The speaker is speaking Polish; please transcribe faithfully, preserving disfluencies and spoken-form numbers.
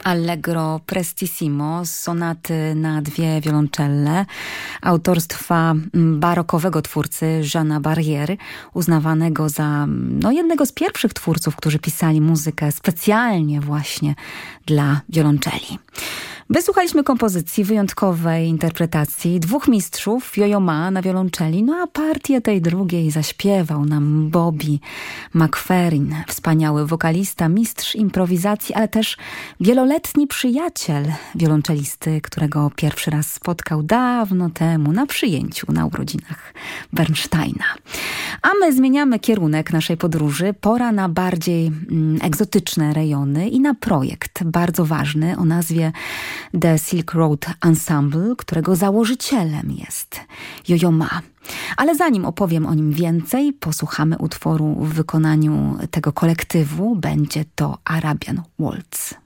Allegro prestissimo, sonaty na dwie wioloncelle, autorstwa barokowego twórcy Jeana Barrière, uznawanego za no, jednego z pierwszych twórców, którzy pisali muzykę specjalnie właśnie dla wiolonczeli. Wysłuchaliśmy kompozycji wyjątkowej interpretacji dwóch mistrzów, Yo-Yo Ma na wiolonczeli, no a partię tej drugiej zaśpiewał nam Bobby McFerrin, wspaniały wokalista, mistrz improwizacji, ale też wieloletni przyjaciel wiolonczelisty, którego pierwszy raz spotkał dawno temu na przyjęciu na urodzinach Bernsteina. A my zmieniamy kierunek naszej podróży. Pora na bardziej mm, egzotyczne rejony i na projekt bardzo ważny o nazwie The Silk Road Ensemble, którego założycielem jest Yo-Yo Ma. Ale zanim opowiem o nim więcej, posłuchamy utworu w wykonaniu tego kolektywu. Będzie to Arabian Waltz.